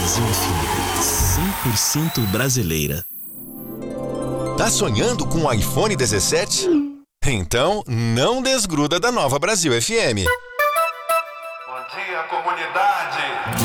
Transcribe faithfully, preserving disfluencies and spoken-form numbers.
Brasil F M, cem por cento brasileira. Tá sonhando com o iPhone dezessete? Então, não desgruda da Nova Brasil F M. Bom dia, comunidade!